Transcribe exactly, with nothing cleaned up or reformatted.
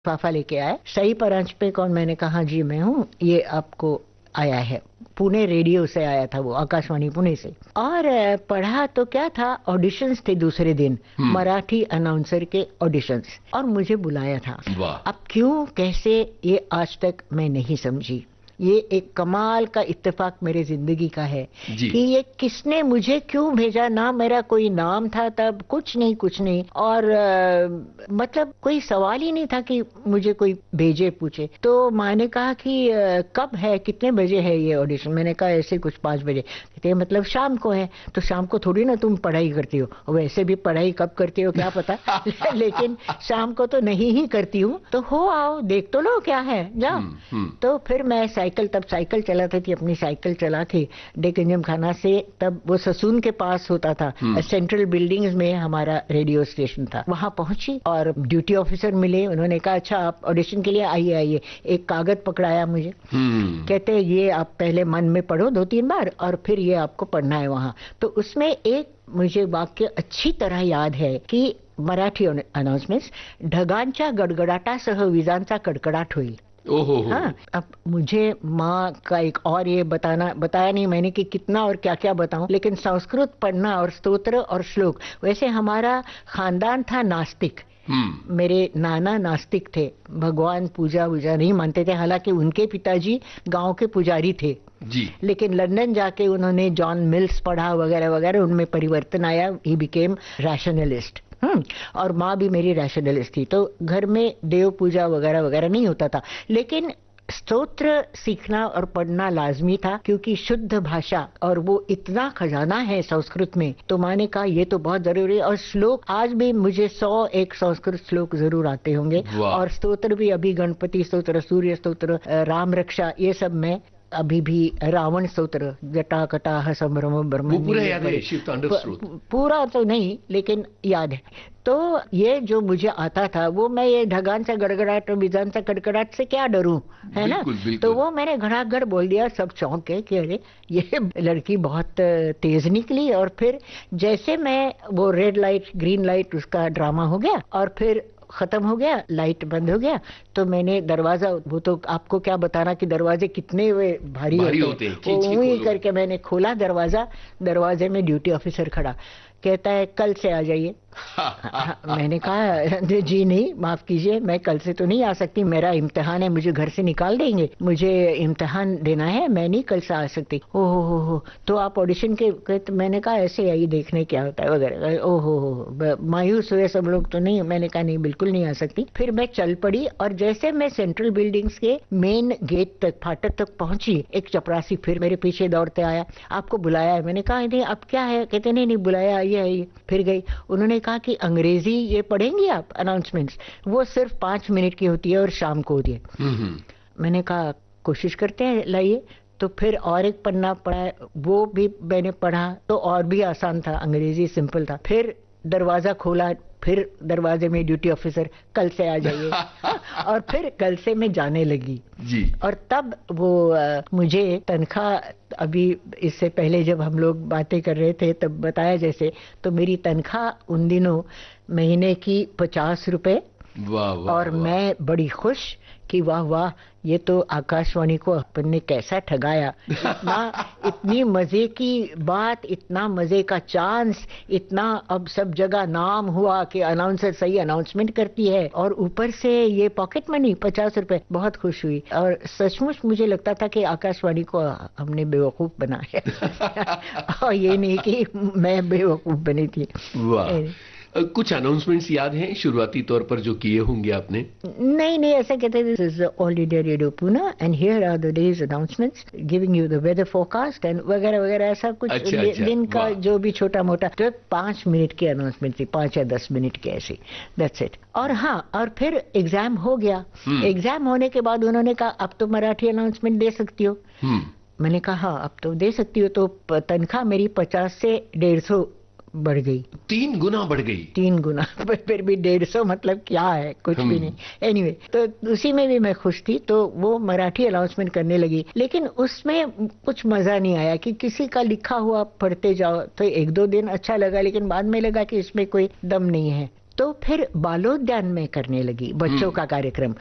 फाफा लेके आए, सही परांच पे कौन, मैंने कहा जी मैं हूँ, ये आपको आया है, पुणे रेडियो से आया था वो, आकाशवाणी पुणे से। और अ, पढ़ा तो क्या था, ऑडिशंस थे दूसरे दिन, हम्म। मराठी अनाउंसर के ऑडिशंस, और मुझे बुलाया था। वाह। अब क्यों कैसे ये आज तक मैं नहीं समझी। ये एक कमाल का इत्तेफाक मेरे जिंदगी का है जी। कि ये किसने मुझे क्यों भेजा, ना मेरा कोई नाम था तब, कुछ नहीं कुछ नहीं, और अ, मतलब कोई सवाल ही नहीं था कि मुझे कोई भेजे पूछे। तो माँ ने कहा कि अ, कब है, कितने बजे है ये ऑडिशन। मैंने कहा ऐसे कुछ पाँच बजे। कहते हैं, मतलब शाम को है। तो शाम को थोड़ी ना तुम पढ़ाई करती हो, वैसे भी पढ़ाई कब करती हो क्या पता लेकिन शाम को तो नहीं ही करती हूँ, तो हो आओ देख तो लो क्या है, जाओ। हम्म हम्म। तो फिर मैं साइकिल, तब साइकिल चलाती थी, अपनी साइकिल चला के डेकंजम खाना से, तब वो ससून के पास होता था, हम्म। सेंट्रल बिल्डिंग्स में हमारा रेडियो स्टेशन था, वहां पहुंची और ड्यूटी ऑफिसर मिले। उन्होंने कहा अच्छा आप ऑडिशन के लिए आइए आइए। एक कागज पकड़ाया मुझे, हम्म। कहते ये आप पहले मन में पढ़ो दो तीन बार और फिर ये आपको पढ़ना है वहां। तो उसमें एक मुझे वाक्य अच्छी तरह याद है कि मराठी अनाउंसमेंट्स, ढगांच्या गडगडाटासह विजांचा कडकडाट होईल। ओहो हो। हाँ, अब मुझे माँ का एक और ये बताना बताया नहीं मैंने कि कितना और क्या क्या बताऊं, लेकिन संस्कृत पढ़ना और स्तोत्र और श्लोक, वैसे हमारा खानदान था नास्तिक। हम्म। मेरे नाना नास्तिक थे, भगवान पूजा वूजा नहीं मानते थे, हालांकि उनके पिताजी गांव के पुजारी थे, जी। लेकिन लंदन जाके उन्होंने जॉन मिल्स पढ़ा वगैरह वगैरह, उनमें परिवर्तन आया, ही बिकेम रैशनलिस्ट। हम्म। और माँ भी मेरी रैशनलिस्ट थी, तो घर में देव पूजा वगैरह वगैरह नहीं होता था, लेकिन स्तोत्र सीखना और पढ़ना लाजमी था, क्योंकि शुद्ध भाषा और वो इतना खजाना है संस्कृत में। तो माँ ने कहा ये तो बहुत जरूरी है। और श्लोक आज भी मुझे सौ एक संस्कृत श्लोक जरूर आते होंगे, वाह। और स्तोत्र भी अभी गणपति स्तोत्र, सूर्य स्तोत्र, अ, राम रक्षा, ये सब मैं अभी भी, रावण स्तोत्र, जटा कटाह संभ्रम वो ब्रह्मण्य, पूरा ये याद है, बड़े शिव तांडव प- स्रोत। प- पूरा तो नहीं लेकिन याद है। तो ये जो मुझे आता था वो मैं ये ढगान सा गड़गड़ाहट और बिजान सा कड़कड़ाहट से क्या डरूं, है ना। बिल्कुल तो बिल्कुल। वो मैंने घड़ाघड़ बोल दिया, सब चौंक गए कि अरे ये लड़की बहुत तेज निकली। और फिर जैसे मैं, वो रेड लाइट ग्रीन लाइट उसका ड्रामा हो गया और फिर खत्म हो गया, लाइट बंद हो गया, तो मैंने दरवाजा, वो तो आपको क्या बताना कि दरवाजे कितने वे भारी भारी होते हैं, होते हैं, वो खींच के ऊं ही खोलो। करके मैंने खोला दरवाजा। दरवाजे में ड्यूटी ऑफिसर खड़ा, कहता है कल से आ जाइए। हाँ, मैंने कहा जी नहीं, माफ कीजिए, मैं कल से तो नहीं आ सकती, मेरा इम्तिहान है, मुझे घर से निकाल देंगे, मुझे इम्तिहान देना है, मैं नहीं कल से आ सकती। ओ हो हो हो, तो आप ऑडिशन के, तो मैंने कहा ऐसे आई देखने क्या होता है वगैरह। ओ हो हो, मायूस हुए सब लोग, तो नहीं, मैंने कहा नहीं बिल्कुल नहीं आ सकती। फिर मैं चल पड़ी, और जैसे मैं सेंट्रल बिल्डिंग्स के मेन गेट तक, फाटक तक पहुंची, एक चपरासी फिर मेरे पीछे दौड़ते आया, आपको बुलाया है। मैंने कहा नहीं, अब क्या है। कहते नहीं नहीं बुलाया, आइए आइए। फिर गई, उन्होंने कहा कि अंग्रेजी ये पढ़ेंगी आप अनाउंसमेंट्स, वो सिर्फ पांच मिनट की होती है और शाम को होती है। हम्म हम्म। मैंने कहा कोशिश करते हैं, लाइए। तो फिर और एक पन्ना पढ़ा, वो भी मैंने पढ़ा, तो और भी आसान था, अंग्रेजी सिंपल था। फिर दरवाजा खोला, फिर दरवाजे में ड्यूटी ऑफिसर, कल से आ जाइए। हाँ, और फिर कल से मैं जाने लगी। जी। और तब वो अ, मुझे तनख्वाह, अभी इससे पहले जब हम लोग बातें कर रहे थे तब बताया जैसे, तो मेरी तनख्वाह उन दिनों महीने की पचास रुपए। वाह वाह और वाह। मैं बड़ी खुश कि वाह वाह, ये तो आकाशवाणी को अपन ने कैसा ठगाया। इतना इतनी मजे की बात, इतना मजे का चांस, इतना अब सब जगह नाम हुआ कि अनाउंसर सही अनाउंसमेंट करती है, और ऊपर से ये पॉकेट मनी पचास रुपए। बहुत खुश हुई, और सचमुच मुझे लगता था कि आकाशवाणी को हमने बेवकूफ बनाया और ये नहीं कि मैं बेवकूफ बनी थी। वाह। अ, कुछ अनाउंसमेंट्स याद हैं शुरुआती तौर पर जो किए होंगे आपने? नहीं नहीं, ऐसा कहते, this is all India radio Pune and here are the days announcements giving you the weather forecast and वगैरह वगैरह, ऐसा कुछ अच्छा दि, अच्छा। दिन का वाह। जो भी छोटा मोटा, तो पांच मिनट की अनाउंसमेंट थी, पांच या दस मिनट की ऐसी, दैट्स इट। और हाँ, और फिर एग्जाम हो गया। हम्म एग्जाम होने के बाद उन्होंने कहा अब तो मराठी अनाउंसमेंट दे सकती हो। हम्म। मैंने कहा हाँ अब तो दे सकती हो। तो प- तनख्वाह मेरी पचास से डेढ़ सौ बढ़ गई, तीन गुना बढ़ गई। तीन गुना पर फिर भी डेढ़ सौ मतलब क्या है, कुछ भी नहीं। हम्म। एनीवे anyway, तो उसी में भी मैं खुश थी, तो वो मराठी अनाउंसमेंट करने लगी। लेकिन उसमें कुछ मजा नहीं आया कि किसी का लिखा हुआ पढ़ते जाओ, तो एक दो दिन अच्छा लगा, लेकिन बाद में लगा कि इसमें कोई दम नहीं है। तो फिर बालोद्यान में करने लगी बच्चों का कार्यक्रम।